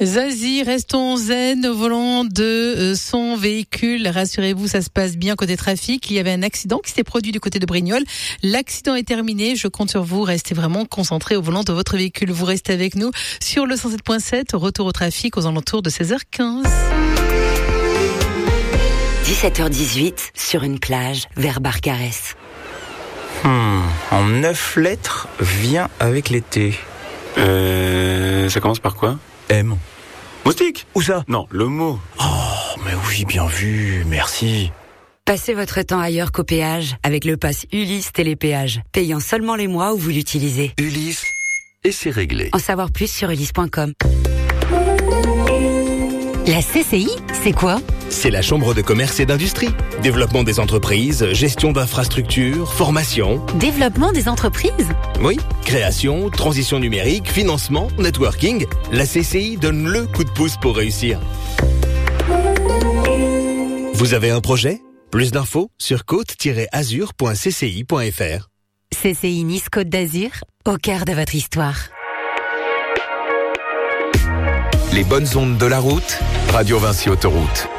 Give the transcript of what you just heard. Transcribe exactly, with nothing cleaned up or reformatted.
Zazie, restons zen au volant de son véhicule. Rassurez-vous, ça se passe bien côté trafic. Il y avait un accident qui s'est produit du côté de Brignoles. L'accident est terminé. Je compte sur vous. Restez vraiment concentrés au volant de votre véhicule. Vous restez avec nous sur le cent sept point sept. Retour au trafic aux alentours de seize heures quinze. dix-sept heures dix-huit, sur une plage, vers Barcarès. Hmm, en neuf lettres, vient avec l'été. Euh, ça commence par quoi? M. Moustique? Où ça? Non, le mot. Oh, mais oui, bien vu, merci. Passez votre temps ailleurs qu'au péage avec le pass Ulysse Télépéage, payant seulement les mois où vous l'utilisez. Ulysse, et c'est réglé. En savoir plus sur ulysse point com. La C C I, c'est quoi ? C'est la Chambre de commerce et d'industrie. Développement des entreprises, gestion d'infrastructures, formation. Développement des entreprises ? Oui, création, transition numérique, financement, networking. La C C I donne le coup de pouce pour réussir. Vous avez un projet ? Plus d'infos sur côte tiret azur point c c i point f r. C C I Nice Côte d'Azur, au cœur de votre histoire. Les bonnes ondes de la route, Radio Vinci Autoroute.